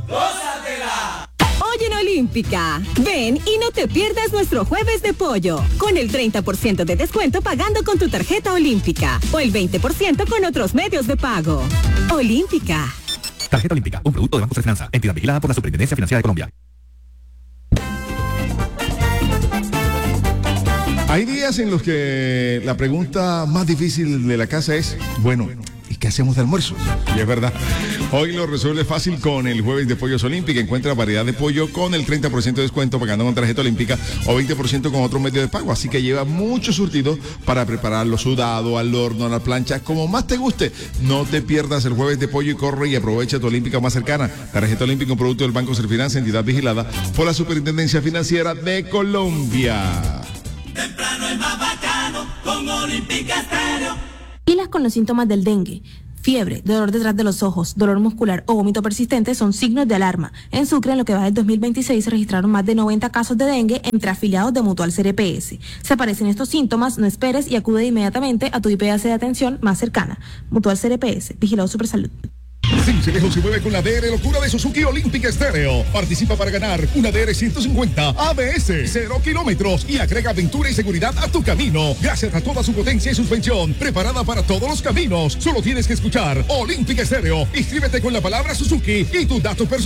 Hoy en Olímpica, ven y no te pierdas nuestro jueves de pollo, con el 30% de descuento pagando con tu tarjeta Olímpica, o el 20% con otros medios de pago. Olímpica. Tarjeta Olímpica, un producto de Banco de Finanza, entidad vigilada por la Superintendencia Financiera de Colombia. Hay días en los que la pregunta más difícil de la casa es, bueno, ¿y qué hacemos de almuerzo? Y es verdad. Hoy lo resuelve fácil con el jueves de Pollos Olímpica. Encuentra variedad de pollo con el 30% de descuento pagando con tarjeta Olímpica o 20% con otro medio de pago. Así que lleva mucho surtido para prepararlo sudado, al horno, a la plancha, como más te guste. No te pierdas el jueves de pollo y corre y aprovecha tu Olímpica más cercana. Tarjeta Olímpica, un producto del Banco Serfinanza, entidad vigilada por la Superintendencia Financiera de Colombia. Temprano es más bacano con Olímpica Estéreo. Pilas con los síntomas del dengue. Fiebre, dolor detrás de los ojos, dolor muscular o vómito persistente son signos de alarma. En Sucre, en lo que va del 2026, se registraron más de 90 casos de dengue entre afiliados de Mutual CRPS. Se aparecen estos síntomas, no esperes y acude inmediatamente a tu IPS de atención más cercana. Mutual CRPS, Vigilado Supersalud. Cincelejo se mueve con la DR Locura de Suzuki Olímpica Estéreo. Participa para ganar una DR 150 ABS, 0 kilómetros y agrega aventura y seguridad a tu camino. Gracias a toda su potencia y suspensión, preparada para todos los caminos. Solo tienes que escuchar Olímpica Estéreo. Inscríbete con la palabra Suzuki y tus datos personales.